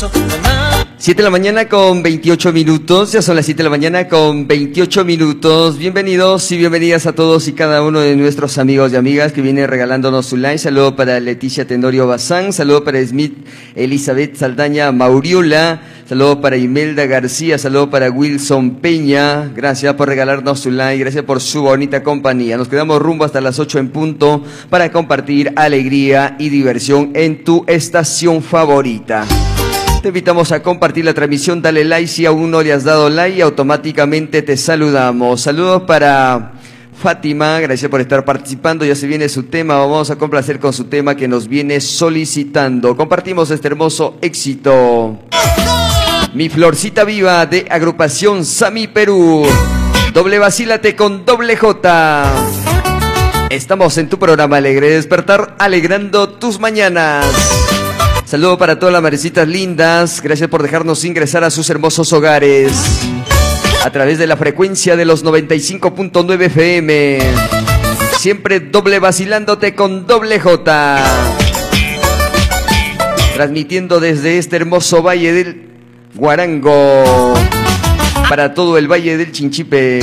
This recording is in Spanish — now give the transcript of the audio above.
7 de la mañana con 28 minutos, ya son las 7 de la mañana con 28 minutos. Bienvenidos y bienvenidas a todos y cada uno de nuestros amigos y amigas que vienen regalándonos su like. Saludo para Leticia Tenorio Bazán, saludo para Smith Elizabeth Saldaña Mauriula, saludo para Imelda García, saludo para Wilson Peña. Gracias por regalarnos su like, gracias por su bonita compañía. Nos quedamos rumbo hasta las 8 en punto para compartir alegría y diversión en tu estación favorita. Te invitamos a compartir la transmisión, dale like si aún no le has dado like y automáticamente te saludamos. Saludos para Fátima, gracias por estar participando, ya se viene su tema, vamos a complacer con su tema que nos viene solicitando. Compartimos este hermoso éxito. Mi Florcita Viva de agrupación Sami Perú. Doble vacílate con doble J. Estamos en tu programa Alegre Despertar, alegrando tus mañanas. Saludo para todas las madrecitas lindas, gracias por dejarnos ingresar a sus hermosos hogares a través de la frecuencia de los 95.9 FM. Siempre doble vacilándote con doble J. Transmitiendo desde este hermoso valle del Guarango para todo el valle del Chinchipe.